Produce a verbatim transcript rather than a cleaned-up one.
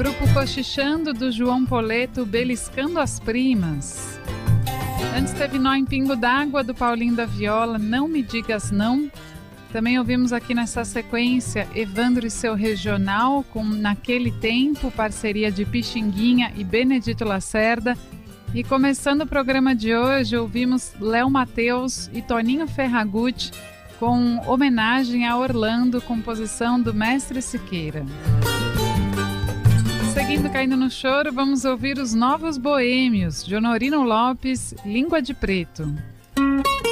Grupo Cochichando do João Poleto, Beliscando as Primas. Antes teve Nó em Pingo d'Água do Paulinho da Viola, Não Me Digas Não. Também ouvimos aqui nessa sequência Evandro e seu Regional com Naquele Tempo, parceria de Pixinguinha e Benedito Lacerda. E começando o programa de hoje, ouvimos Léo Mateus e Toninho Ferragutti com Homenagem a Orlando, composição do Mestre Siqueira. Seguindo Caindo no Choro, vamos ouvir os Novos Boêmios, de Honorino Lopes, Língua de Preto.